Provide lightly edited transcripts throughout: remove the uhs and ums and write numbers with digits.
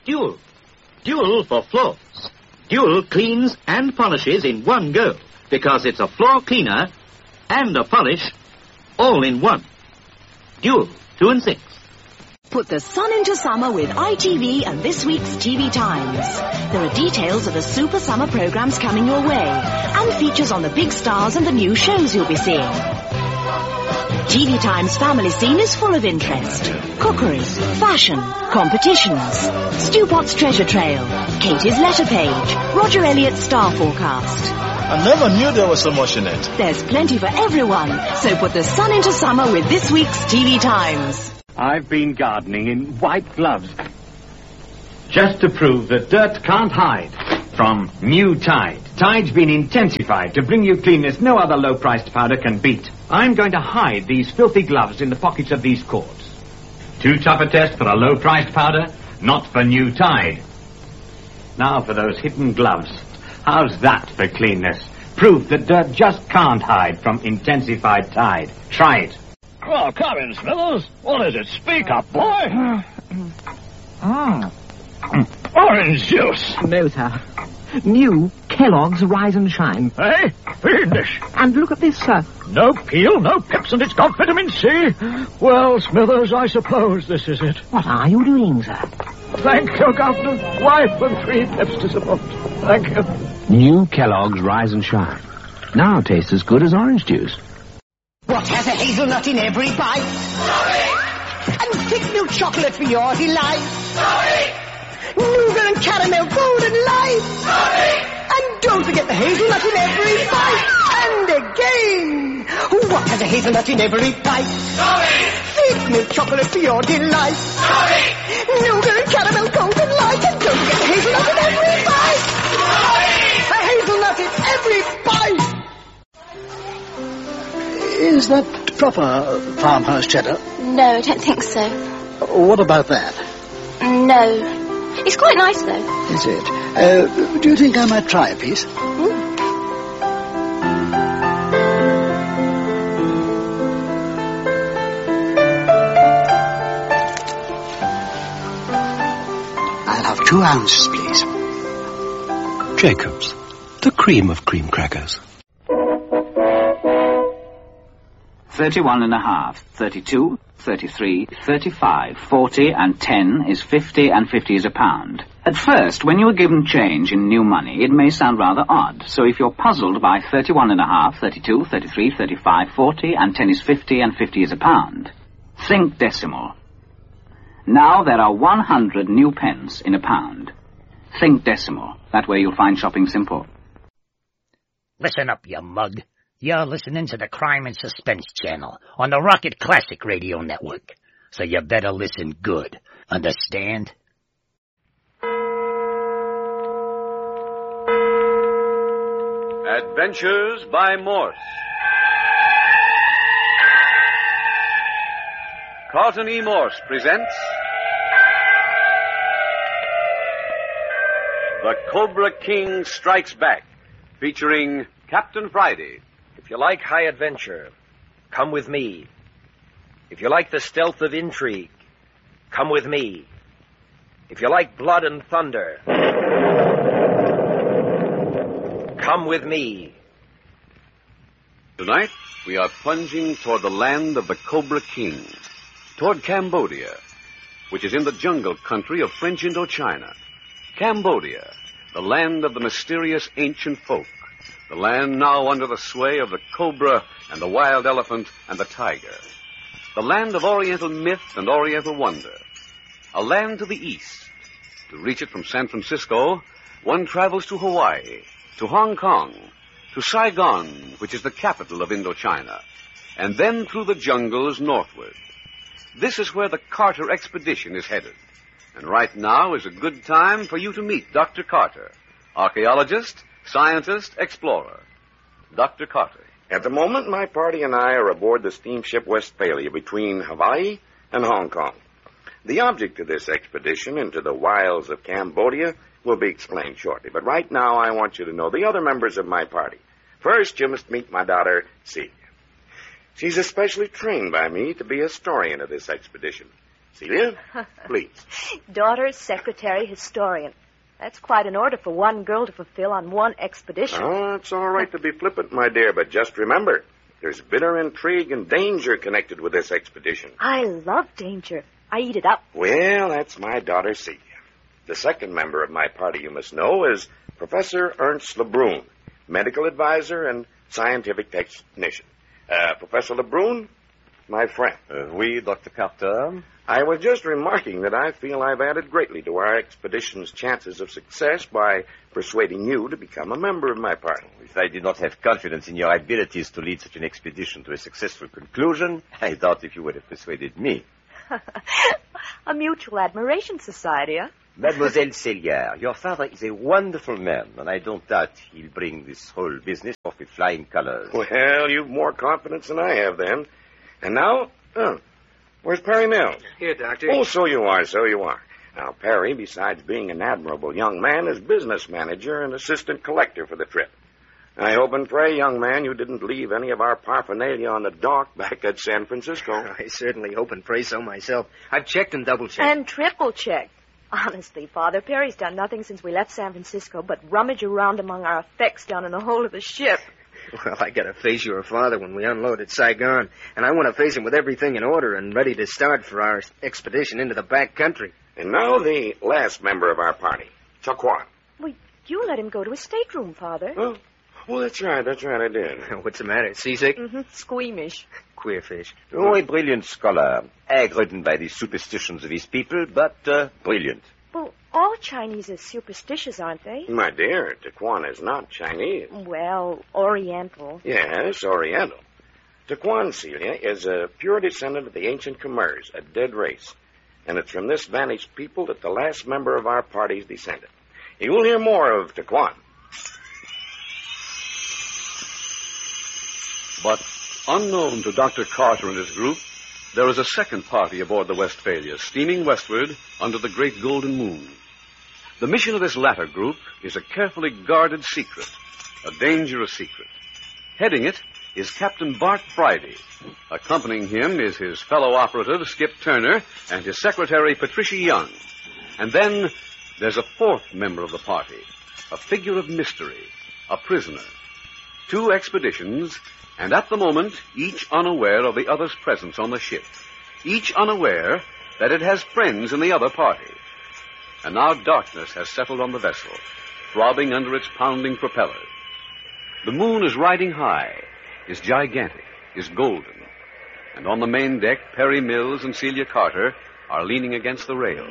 Dual. Dual for floors. Dual cleans and polishes in one go, because it's a floor cleaner and a polish all in one. Dual, 2 and 6. Put the sun into summer with ITV and this week's TV Times. There are details of the Super Summer programs coming your way, and features on the big stars and the new shows you'll be seeing. TV Times family scene is full of interest. Cookery, fashion, competitions, Stu Potts treasure trail, Katie's letter page, Roger Elliott's star forecast. I never knew there was so much in it. There's plenty for everyone, so put the sun into summer with this week's TV Times. I've been gardening in white gloves, just to prove that dirt can't hide from new Tide. Tide's been intensified to bring you cleanness no other low-priced powder can beat. I'm going to hide these filthy gloves in the pockets of these cords. Too tough a test for a low-priced powder? Not for new Tide. Now for those hidden gloves. How's that for cleanness? Proof that dirt just can't hide from intensified Tide. Try it. Oh, come in, Smithers. What is it? Speak up, boy. Orange juice. No, sir. New Kellogg's Rise and Shine. Hey, fiendish. And look at this, sir. No peel, no pips, and it's got vitamin C. Well, Smithers, I suppose this is it. What are you doing, sir? Thank you, Governor. Wife and 3 pips to support. Thank you. New Kellogg's Rise and Shine. Now tastes as good as orange juice. What has a hazelnut in every bite? Sorry! And thick milk chocolate for your delight? Sorry! Nougat and caramel golden light? Sorry! And don't forget the hazelnut in every bite. And again! What has a hazelnut in every bite? Sorry! Thick milk chocolate for your delight? Sorry! Nougat and caramel golden light. And don't forget the hazelnut in every bite. Sorry! A hazelnut in every bite. Is that proper farmhouse cheddar? No, I don't think so. What about that? No. It's quite nice, though. Is it? Do you think I might try a piece? I'll have 2 ounces, please. Jacob's, the cream of cream crackers. 31 and a half, 32, 33, 35, 40 and 10 is 50 and 50 is a pound. At first, when you are given change in new money, it may sound rather odd. So if you're puzzled by 31 and a half, 32, 33, 35, 40 and 10 is 50 and 50 is a pound, think decimal. Now there are 100 new pence in a pound. Think decimal. That way you'll find shopping simple. Listen up, you mug. You're listening to the Crime and Suspense channel on the Rocket Classic Radio Network. So you better listen good. Understand? Adventures by Morse. Carlton E. Morse presents The Cobra King Strikes Back, featuring Captain Friday. If you like high adventure, come with me. If you like the stealth of intrigue, come with me. If you like blood and thunder, come with me. Tonight, we are plunging toward the land of the Cobra King, toward Cambodia, which is in the jungle country of French Indochina. Cambodia, the land of the mysterious ancient folk. The land now under the sway of the cobra and the wild elephant and the tiger. The land of Oriental myth and Oriental wonder. A land to the east. To reach it from San Francisco, one travels to Hawaii, to Hong Kong, to Saigon, which is the capital of Indochina, and then through the jungles northward. This is where the Carter expedition is headed. And right now is a good time for you to meet Dr. Carter, archaeologist, scientist, explorer. Dr. Carter. At the moment, my party and I are aboard the steamship Westphalia between Hawaii and Hong Kong. The object of this expedition into the wilds of Cambodia will be explained shortly. But right now, I want you to know the other members of my party. First, you must meet my daughter, Celia. She's especially trained by me to be a historian of this expedition. Celia, please. Daughter, secretary, historian. That's quite an order for one girl to fulfill on one expedition. Oh, it's all right to be flippant, my dear, but just remember, there's bitter intrigue and danger connected with this expedition. I love danger. I eat it up. Well, that's my daughter, Celia. The second member of my party, you must know, is Professor Ernst Lebrun, medical advisor and scientific technician. Professor Lebrun, my friend. Oui, Dr. Carter. I was just remarking that I feel I've added greatly to our expedition's chances of success by persuading you to become a member of my party. If I did not have confidence in your abilities to lead such an expedition to a successful conclusion, I doubt if you would have persuaded me. A mutual admiration society, huh? Mademoiselle Sellier, your father is a wonderful man, and I don't doubt he'll bring this whole business off with flying colors. Well, you've more confidence than I have, then. And now, where's Perry Mills? Here, Doctor. Oh, so you are. Now, Perry, besides being an admirable young man, is business manager and assistant collector for the trip. I hope and pray, young man, you didn't leave any of our paraphernalia on the dock back at San Francisco. I certainly hope and pray so myself. I've checked and double-checked. And triple-checked. Honestly, Father, Perry's done nothing since we left San Francisco but rummage around among our effects down in the hold of the ship. Well, I got to face your father when we unload at Saigon, and I want to face him with everything in order and ready to start for our expedition into the back country. And now the last member of our party, Taquan. Well, you let him go to his stateroom, Father. Oh, well, that's right, I did. What's the matter, seasick? Mm-hmm, squeamish. Queer fish. Oh, a brilliant scholar, ag-ridden by the superstitions of his people, but brilliant. Well, all Chinese are superstitious, aren't they? My dear, Taquan is not Chinese. Well, Oriental. Yes, Oriental. Taquan, Celia, is a pure descendant of the ancient Khmers, a dead race. And it's from this vanished people that the last member of our party is descended. You will hear more of Taquan. But unknown to Dr. Carter and his group, there is a second party aboard the Westphalia, steaming westward under the great golden moon. The mission of this latter group is a carefully guarded secret, a dangerous secret. Heading it is Captain Bart Friday. Accompanying him is his fellow operative, Skip Turner, and his secretary, Patricia Young. And then there's a fourth member of the party, a figure of mystery, a prisoner. 2 expeditions, and at the moment, each unaware of the other's presence on the ship. Each unaware that it has friends in the other party. And now darkness has settled on the vessel, throbbing under its pounding propeller. The moon is riding high, is gigantic, is golden. And on the main deck, Perry Mills and Celia Carter are leaning against the rail.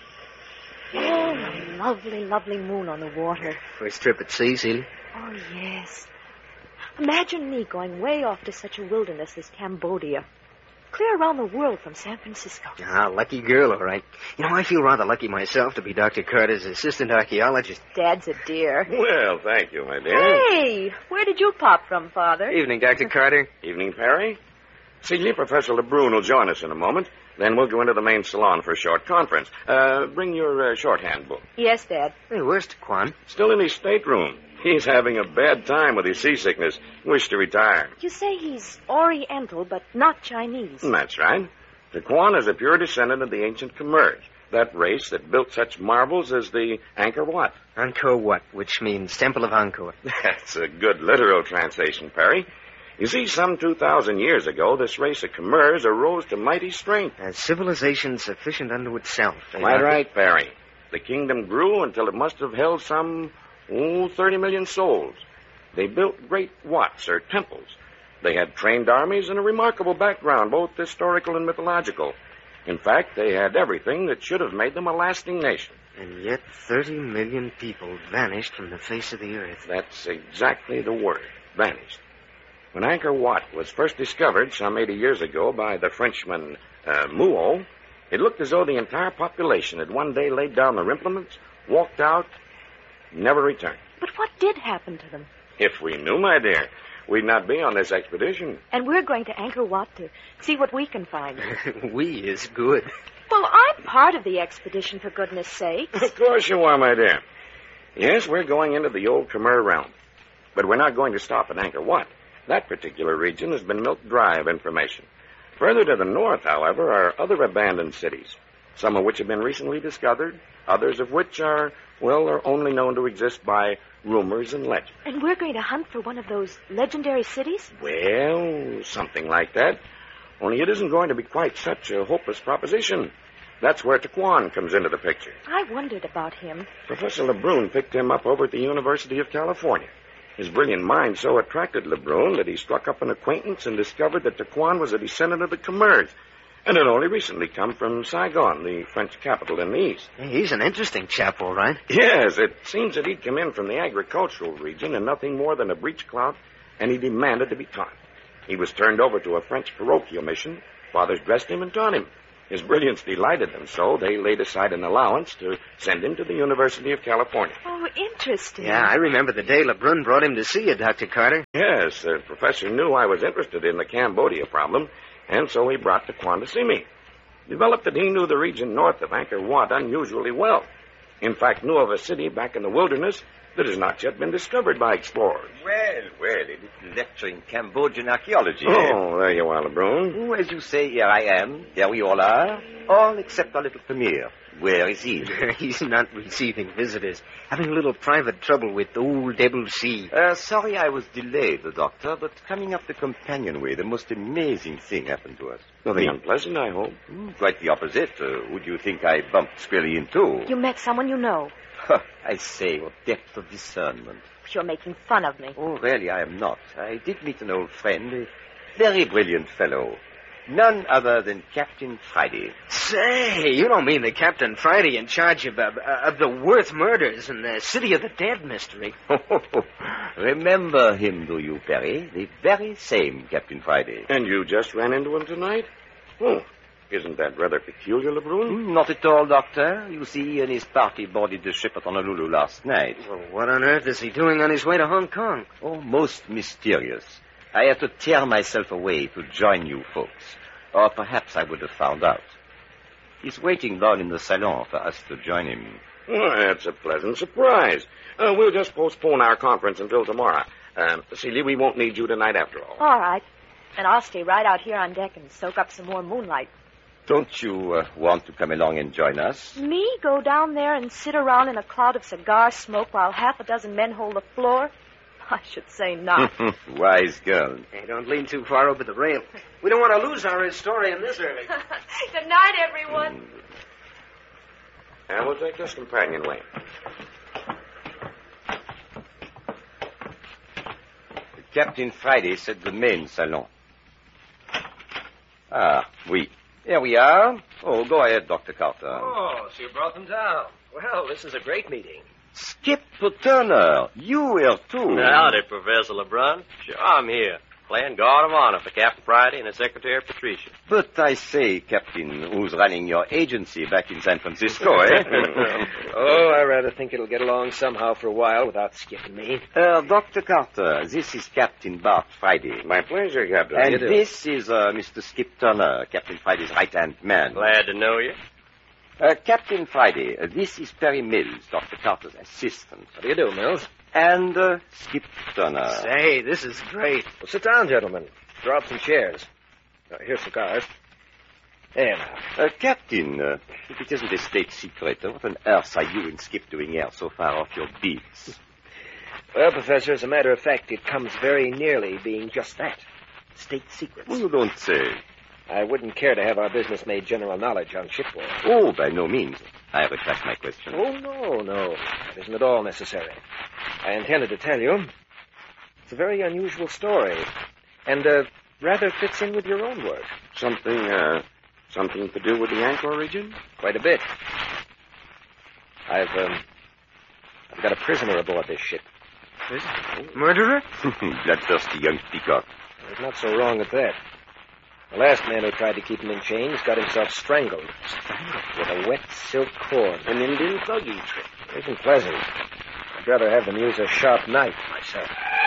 Oh, a lovely, lovely moon on the water. First trip at sea, Celia? Oh, yes. Imagine me going way off to such a wilderness as Cambodia. Clear around the world from San Francisco. Ah, lucky girl, all right. You know, I feel rather lucky myself to be Dr. Carter's assistant archaeologist. Dad's a dear. Well, thank you, my dear. Hey, where did you pop from, Father? Evening, Dr. Carter. Evening, Perry. Celia, Professor Lebrun will join us in a moment. Then we'll go into the main salon for a short conference. Bring your shorthand book. Yes, Dad. Hey, where's Taquan? Still in his stateroom. He's having a bad time with his seasickness. Wish to retire. You say he's Oriental, but not Chinese. That's right. Taquan is a pure descendant of the ancient Khmers, that race that built such marvels as the Angkor Wat. Angkor Wat, which means Temple of Angkor. That's a good literal translation, Perry. You see, some 2,000 years ago, this race of Khmers arose to mighty strength. A civilization sufficient unto itself. Quite right, Perry. The kingdom grew until it must have held some 30 million souls. They built great wats, or temples. They had trained armies and a remarkable background, both historical and mythological. In fact, they had everything that should have made them a lasting nation. And yet 30 million people vanished from the face of the earth. That's exactly the word, vanished. When Angkor Wat was first discovered some 80 years ago by the Frenchman Muot, it looked as though the entire population had one day laid down their implements, walked out, never returned. But what did happen to them? If we knew, my dear, we'd not be on this expedition. And we're going to Angkor Wat to see what we can find. We is good. Well, I'm part of the expedition, for goodness sake. Of course you are, my dear. Yes, we're going into the old Khmer realm. But we're not going to stop at Angkor Wat. That particular region has been milked dry of information. Further to the north, however, are other abandoned cities, some of which have been recently discovered, others of which are only known to exist by rumors and legends. And we're going to hunt for one of those legendary cities? Well, something like that. Only it isn't going to be quite such a hopeless proposition. That's where Taquan comes into the picture. I wondered about him. Professor Lebrun picked him up over at the University of California. His brilliant mind so attracted Lebrun that he struck up an acquaintance and discovered that Taquan was a descendant of the Khmers and had only recently come from Saigon, the French capital in the east. He's an interesting chap, all right. Yes, it seems that he'd come in from the agricultural region and nothing more than a breech clout, and he demanded to be taught. He was turned over to a French parochial mission. Fathers dressed him and taught him. His brilliance delighted them so they laid aside an allowance to send him to the University of California. Oh, interesting. Yeah, I remember the day Lebrun brought him to see you, Dr. Carter. Yes, the professor knew I was interested in the Cambodia problem, and so he brought Taquan to see me. Developed that he knew the region north of Angkor Wat unusually well. In fact, knew of a city back in the wilderness that has not yet been discovered by explorers. Well, a little lecture in Cambodian archaeology. Oh, there you are, Lebrun. Oh, as you say, here I am. There we all are. All except our little premier. Where is he? He's not receiving visitors. Having a little private trouble with old Double C. Sorry I was delayed, the doctor, but coming up the companionway, the most amazing thing happened to us. Nothing unpleasant, I hope. Quite the opposite. Who do you think I bumped squarely into? You met someone you know. I say, what depth of discernment. You're making fun of me. Oh, really, I am not. I did meet an old friend, a very brilliant fellow. None other than Captain Friday. Say, you don't mean the Captain Friday in charge of the Worth murders and the City of the Dead mystery. Remember him, do you, Perry? The very same Captain Friday. And you just ran into him tonight? Oh, isn't that rather peculiar, Lebrun? Not at all, Doctor. You see, he and his party boarded the ship at Honolulu last night. Well, what on earth is he doing on his way to Hong Kong? Oh, most mysterious. I had to tear myself away to join you folks. Or perhaps I would have found out. He's waiting down in the salon for us to join him. Well, that's a pleasant surprise. We'll just postpone our conference until tomorrow. Celia, we won't need you tonight after all. All right. And I'll stay right out here on deck and soak up some more moonlight. Don't you want to come along and join us? Me? Go down there and sit around in a cloud of cigar smoke while half a dozen men hold the floor? I should say not. Wise girl. Hey, don't lean too far over the rail. We don't want to lose our historian this early. Good night, everyone. And we'll take this companionway. Captain Friday said the main salon. Ah, oui. Here we are. Oh, go ahead, Dr. Carter. Oh, so you brought them down. Well, this is a great meeting. Skip Turner, you here, too. Howdy, Professor Lebrun. Sure, I'm here. Playing guard of honor for Captain Friday and his secretary, Patricia. But I say, Captain, who's running your agency back in San Francisco, eh? Oh, I rather think it'll get along somehow for a while without skipping me. Dr. Carter, this is Captain Bart Friday. My pleasure, Captain. And this is Mr. Skip Turner, Captain Friday's right-hand man. Glad to know you. Captain Friday, this is Perry Mills, Dr. Carter's assistant. How do you do, Mills? And Skip Turner. Say, this is great. Well, sit down, gentlemen. Draw up some chairs. Here's cigars. There now. Captain, if it isn't a state secret, what on earth are you and Skip doing here so far off your beats? Well, Professor, as a matter of fact, it comes very nearly being just that. State secrets. Well, you don't say. I wouldn't care to have our business made general knowledge on shipboard. Oh, by no means. I retract my question. Oh, no. That isn't at all necessary. I intended to tell you. It's a very unusual story. And, rather fits in with your own work. Something to do with the Angkor region? Quite a bit. I've got a prisoner aboard this ship. Prisoner? Murderer? Bloodthirsty young peacock. He's not so wrong at that. The last man who tried to keep him in chains got himself strangled. Strangled? With a wet silk cord. An Indian thugging trick. It isn't pleasant. I'd rather have them use a sharp knife myself.